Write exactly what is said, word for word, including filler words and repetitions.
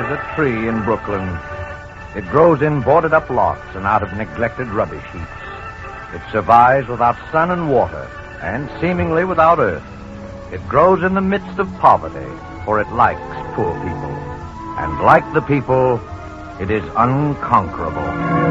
is a tree in Brooklyn. It grows in boarded-up lots and out of neglected rubbish heaps. It survives without sun and water, and seemingly without earth. It grows in the midst of poverty, for it likes poor people. And like the people, it is unconquerable.